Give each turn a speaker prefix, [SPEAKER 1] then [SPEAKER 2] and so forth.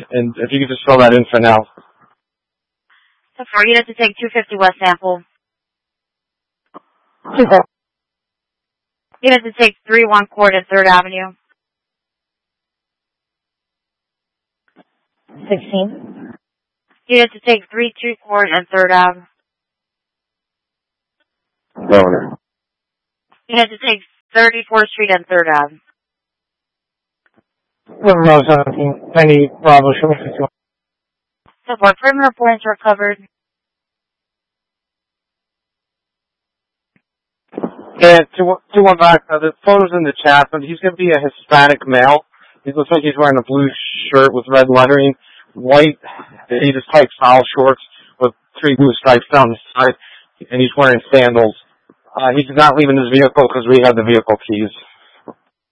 [SPEAKER 1] And if you could just fill that in for now.
[SPEAKER 2] So far, you have to take 250 West Sample. You have to take 31 Court at 3rd Avenue.
[SPEAKER 3] 16.
[SPEAKER 2] You have to take 32 Court at 3rd Ave.
[SPEAKER 1] Governor.
[SPEAKER 2] You have to take 34th Street at 3rd Ave.
[SPEAKER 3] Bravo 17. 90 Bravo, show me 51.
[SPEAKER 2] So far, perimeter points are covered.
[SPEAKER 1] Yeah, to one back, the photo's in the chat, but he's going to be a Hispanic male. He looks like he's wearing a blue shirt with red lettering, white Adidas type style shorts with 3 blue stripes down the side, and he's wearing sandals. He's not leaving his vehicle because we have the vehicle keys.